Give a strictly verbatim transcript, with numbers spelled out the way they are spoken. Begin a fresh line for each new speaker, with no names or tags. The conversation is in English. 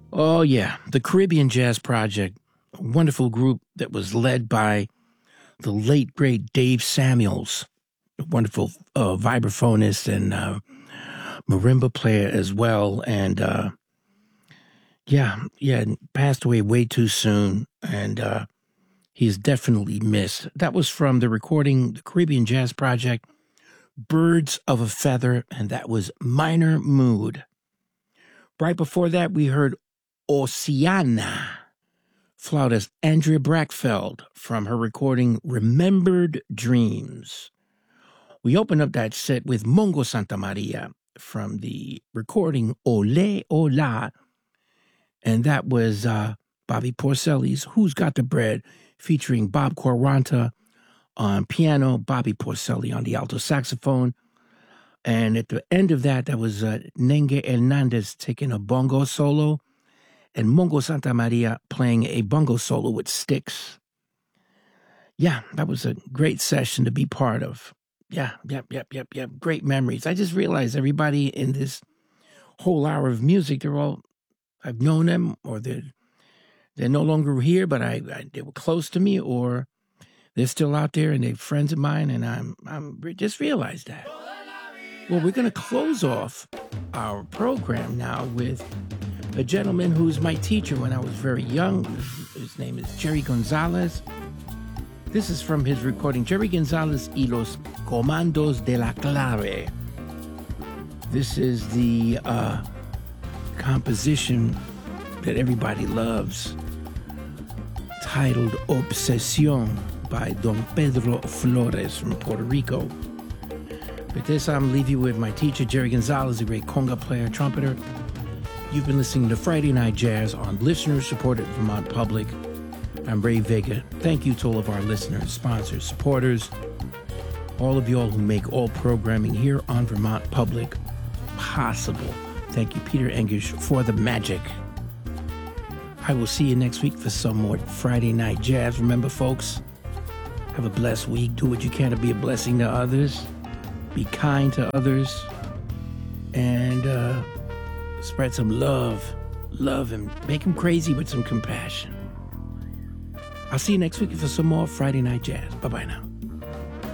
Oh, yeah. The Caribbean Jazz Project, a wonderful group that was led by the late, great Dave Samuels, a wonderful uh, vibraphonist and uh, marimba player as well. And uh, yeah, yeah, passed away way too soon. And uh, he's definitely missed. That was from the recording, the Caribbean Jazz Project, Birds of a Feather, and that was Minor Mood. Right before that, we heard Oceana, flautist Andrea Brackfeld from her recording Remembered Dreams. We opened up that set with Mongo Santamaria from the recording Ole Ola, and that was uh, Bobby Porcelli's Who's Got the Bread, featuring Bob Quaranta on piano, Bobby Porcelli on the alto saxophone. And at the end of that, that was uh, Nenge Hernandez taking a bongo solo and Mongo Santamaria playing a bongo solo with sticks. Yeah, that was a great session to be part of. Yeah, yep, yep, yep, yep. Great memories. I just realized everybody in this whole hour of music, they're all, I've known them, or they're, they're no longer here, but I, I they were close to me, or they're still out there and they're friends of mine, and I'm, I'm just realized that. Well, we're going to close off our program now with a gentleman who's my teacher when I was very young. His name is Jerry Gonzalez. This is from his recording, Jerry Gonzalez y los Comandos de la Clave. This is the uh, composition that everybody loves, titled Obsesión by Don Pedro Flores from Puerto Rico. With this, I'm leave you with my teacher, Jerry Gonzalez, a great conga player, trumpeter. You've been listening to Friday Night Jazz on listener-supported Vermont Public. I'm Ray Vega. Thank you to all of our listeners, sponsors, supporters, all of y'all who make all programming here on Vermont Public possible. Thank you, Peter Engish, for the magic. I will see you next week for some more Friday Night Jazz. Remember, folks, have a blessed week. Do what you can to be a blessing to others. Be kind to others. And uh, spread some love. Love and make them crazy with some compassion. I'll see you next week for some more Friday Night Jazz. Bye-bye now.